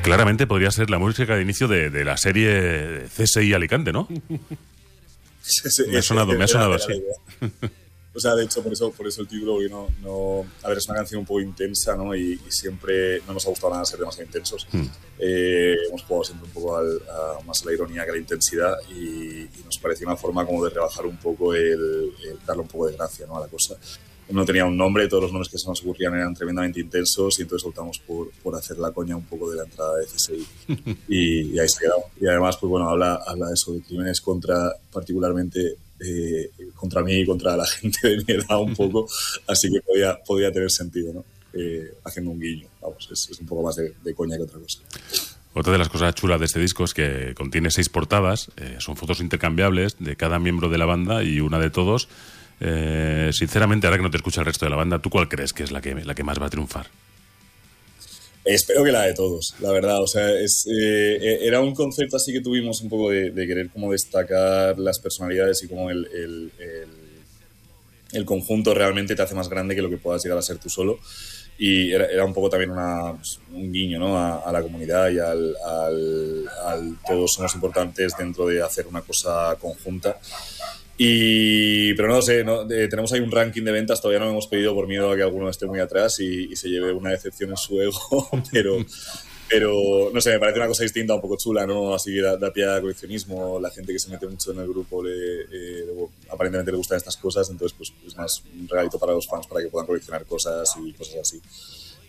claramente podría ser la música de inicio de la serie CSI Alicante, ¿no? Me ha sonado así. O sea, de hecho, por eso el título, porque a ver, es una canción un poco intensa, ¿no? Y siempre no nos ha gustado nada ser demasiado intensos. Hemos jugado siempre un poco más a la ironía que a la intensidad y nos pareció una forma como de rebajar un poco el darle un poco de gracia, ¿no? A la cosa. No tenía un nombre, todos los nombres que se nos ocurrían eran tremendamente intensos y entonces optamos por hacer la coña un poco de la entrada de CSI y ahí se ha quedado. Y además, pues bueno, habla de eso, de crímenes particularmente contra mí y contra la gente de mi edad un poco, así que podía tener sentido, ¿no? Haciendo un guiño, vamos, es un poco más de coña que otra cosa. Otra de las cosas chulas de este disco es que contiene 6 portadas, son fotos intercambiables de cada miembro de la banda y una de todos. Sinceramente, ahora que no te escucha el resto de la banda, ¿tú cuál crees que es la que más va a triunfar? Espero que la de todos, la verdad. O sea, era un concepto así que tuvimos un poco de querer como destacar las personalidades y como el conjunto realmente te hace más grande que lo que puedas llegar a ser tú solo. Y era un poco también un guiño, ¿no? a la comunidad y al todos somos importantes dentro de hacer una cosa conjunta. Pero no sé, tenemos ahí un ranking de ventas, todavía no lo hemos pedido por miedo a que alguno esté muy atrás y se lleve una decepción en su ego, pero no sé, me parece una cosa distinta, un poco chula, ¿no? Así que da pie a coleccionismo, la gente que se mete mucho en el grupo aparentemente le gustan estas cosas, entonces pues es más un regalito para los fans para que puedan coleccionar cosas y cosas así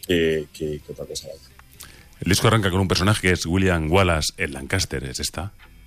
que otra cosa. El disco arranca con un personaje que es William Wallace, el Lancaster, ¿es esta?